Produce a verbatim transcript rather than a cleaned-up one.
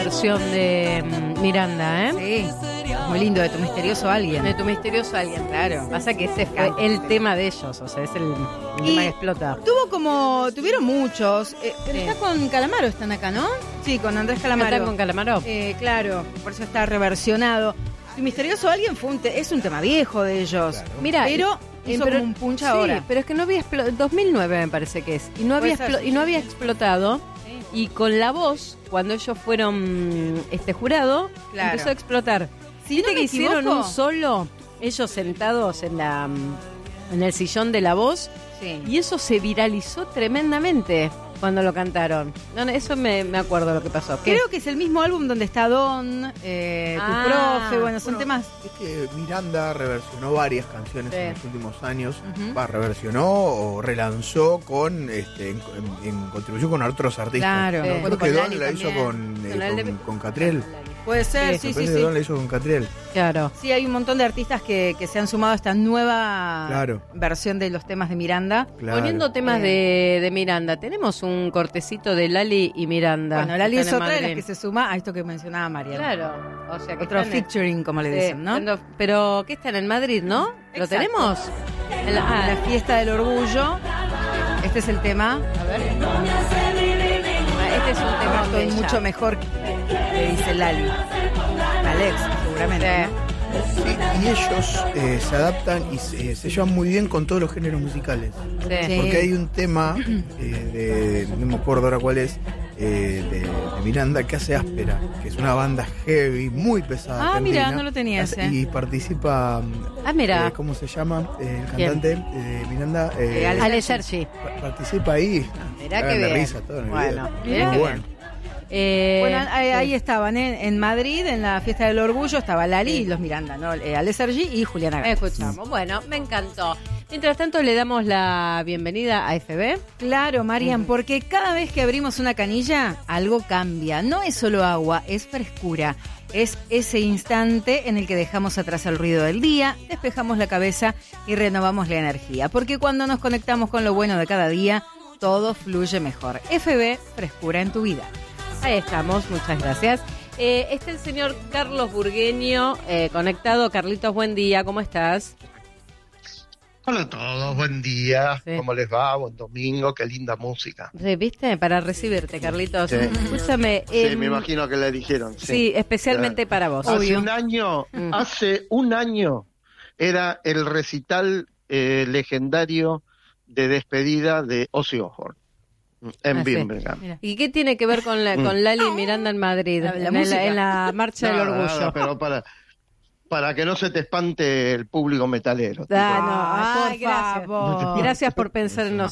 versión de mm, Miranda, ¿eh? Sí, muy lindo, de tu misterioso alguien. De tu misterioso alguien, claro. Pasa que ese fue el tema de ellos, o sea, es el, el Y tema que explota. Tuvo como, tuvieron muchos. Eh, Sí. Está con Calamaro, están acá, ¿no? Sí, con Andrés Calamaro. ¿Están con Calamaro? Eh, claro, por eso está reversionado. Tu misterioso alguien fue un te- es un tema viejo de ellos. Mira, pero y- hizo pero- como un punch sí, ahora. pero es que no había explotado, dos mil nueve me parece que es, y no había, Puede ser, explo- sí, y no sí, había sí. explotado, Sí. y con la voz, cuando ellos fueron este jurado, Claro. empezó a explotar. Si ¿Viste no que me hicieron equivoco- un solo, ellos sentados en la mm, en el sillón de la voz, Sí. y eso se viralizó tremendamente cuando lo cantaron? No, no, eso me, me acuerdo lo que pasó. ¿Qué? Creo que es el mismo álbum donde está Don, eh, Tu Ah, Profe, bueno, son Bueno, temas. Es que Miranda reversionó varias canciones Sí. en los últimos años. Ujú. Va, reversionó o relanzó con este, en, en- en contribución con otros artistas. Claro, Sí. Me acuerdo con que Don Lali la hizo también. con, eh, Con el de- con, con Catriel. Puede ser, Sí, sí, Me sí, parece sí. que Don la hizo con Catriel. Claro. Sí, hay un montón de artistas que, que se han sumado a esta nueva Claro. versión de los temas de Miranda. Claro. Poniendo temas de, de Miranda, tenemos un cortecito de Lali y Miranda. Bueno, Lali que es están en otra de las Madrid. que se suma a esto que mencionaba María. Claro, o sea que Otro están en- featuring, como le Sí, dicen, ¿no? cuando- pero ¿qué están en Madrid, no? ¿Lo Exacto. tenemos? En la- ah, La fiesta del orgullo. Este es el tema. a ver. Ah, este es un tema Estoy de ella. mucho mejor, le dice Lali. Alex, seguramente. Sí. ¿no? Sí, y ellos eh, se adaptan y se, se llevan muy bien con todos los géneros musicales. Sí. Sí. Porque hay un tema, eh, de, no me acuerdo ahora cuál es, eh, de, de Miranda, que hace Áspera, que es una banda heavy, muy pesada. Ah, argentina. mira, no lo tenía Hace- ese. Y participa, Ah, mira. eh, ¿cómo se llama? Eh, el ¿Quién? cantante de Miranda. eh, Eh, Ale- Ale Sergi. pa- participa ahí. Mirá Cagan que de bien. risa todo en el Bueno, video. mirá Muy que bueno. Eh, Bueno, ahí, sí. ahí estaban, ¿eh? En Madrid, en la fiesta del orgullo, estaba Lali y los Miranda, ¿no? Eh, Ale Sergi y Juliana Gatti. Escuchamos. Bueno, me encantó. Mientras tanto, le damos la bienvenida a F B. Claro, Marian, porque cada vez que abrimos una canilla, algo cambia. No es solo agua, es frescura. Es ese instante en el que dejamos atrás el ruido del día, despejamos la cabeza y renovamos la energía. Porque cuando nos conectamos con lo bueno de cada día, todo fluye mejor. F B, frescura en tu vida. Ahí estamos, muchas gracias. Eh, está el señor Carlos Burgueño eh, conectado. Carlitos, buen día, ¿cómo estás? Hola a todos, buen día. Sí. ¿Cómo les va? Buen domingo, qué linda música. Sí, ¿viste? Para recibirte, Carlitos. Sí. Escúchame. Sí, em, me imagino que le dijeron. Sí, Sí. especialmente para vos. Hace un año, Mm. hace un año era el recital eh, legendario de despedida de Ozzy Osbourne en Ah, sí. Birmingham. Mira. ¿Y qué tiene que ver con, la, Mm. con Lali y Miranda en Madrid? La- la en, música. en la marcha del Nada, orgullo. nada, pero para, para que no se te espante el público metalero. Ah, no. Ay, Ay, por gracias. favor. Gracias por pensar en nosotros.